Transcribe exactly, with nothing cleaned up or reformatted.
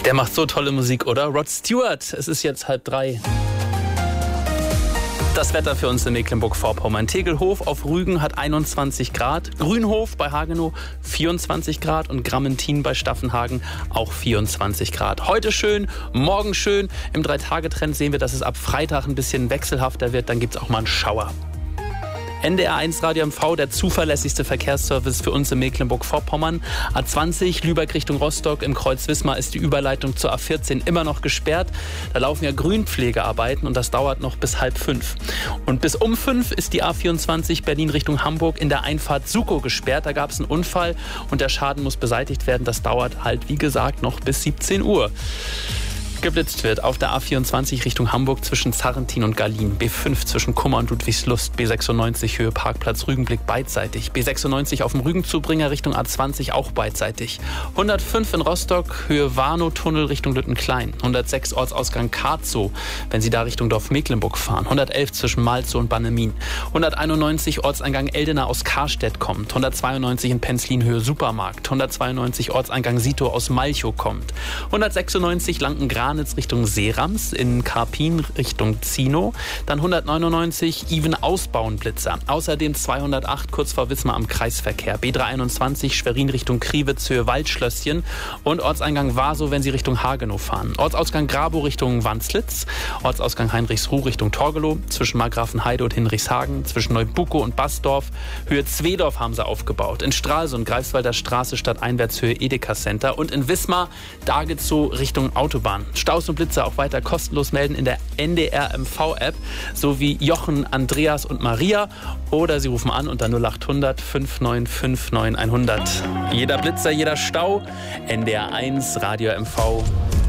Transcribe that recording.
Der macht so tolle Musik, oder? Rod Stewart, es ist jetzt halb drei. Das Wetter für uns in Mecklenburg-Vorpommern. Tegelhof auf Rügen hat einundzwanzig Grad, Grünhof bei Hagenow vierundzwanzig Grad und Grammentin bei Staffenhagen auch vierundzwanzig Grad. Heute schön, morgen schön. Im Drei-Tage-Trend sehen wir, dass es ab Freitag ein bisschen wechselhafter wird. Dann gibt es auch mal einen Schauer. N D R eins Radio M V, der zuverlässigste Verkehrsservice für uns in Mecklenburg-Vorpommern. A zwanzig, Lübeck Richtung Rostock, im Kreuz Wismar ist die Überleitung zur A vierzehn immer noch gesperrt. Da laufen ja Grünpflegearbeiten und das dauert noch bis halb fünf. Und bis um fünf ist die A vierundzwanzig Berlin Richtung Hamburg in der Einfahrt Sukow gesperrt. Da gab es einen Unfall und der Schaden muss beseitigt werden. Das dauert halt, wie gesagt, noch bis siebzehn Uhr. Geblitzt wird auf der A vierundzwanzig Richtung Hamburg zwischen Zarrentin und Gallien, B fünf zwischen Kummer und Ludwigslust, B sechsundneunzig Höhe Parkplatz Rügenblick beidseitig, B sechsundneunzig auf dem Rügenzubringer Richtung A zwanzig auch beidseitig, hundertfünf in Rostock Höhe Warnow-Tunnel Richtung Lüttenklein, hundertsechs Ortsausgang Karzow, wenn Sie da Richtung Dorf Mecklenburg fahren, hundertelf zwischen Malzow und Bannemin, hunderteinundneunzig Ortseingang Eldena aus Karstedt kommt, hundertzweiundneunzig in Penzlin Höhe Supermarkt, hundertzweiundneunzig Ortseingang Sito aus Malchow kommt, hundertsechsundneunzig Lankengrad Richtung Seerams, in Karpin Richtung Zino, dann hundertneunundneunzig Even Ausbauenblitzer, außerdem zweihundertacht kurz vor Wismar am Kreisverkehr, B dreihunderteinundzwanzig Schwerin Richtung Kriwitz Höhe Waldschlösschen und Ortseingang Wasow, wenn Sie Richtung Hagenow fahren, Ortsausgang Grabow Richtung Wanslitz, Ortsausgang Heinrichsruh Richtung Torgelow, zwischen Markgrafenheide und Hinrichshagen, zwischen Neubukow und Basdorf, Höhe Zwedorf haben sie aufgebaut, in Stralsund Greifswalder Straße stadteinwärts Höhe Edeka Center und in Wismar Dagezow Richtung Autobahn. Staus und Blitzer auch weiter kostenlos melden in der N D R M V-App sowie Jochen, Andreas und Maria oder Sie rufen an unter null achthundert fünf neun fünf neun hundert. Jeder Blitzer, jeder Stau, N D R eins Radio M V.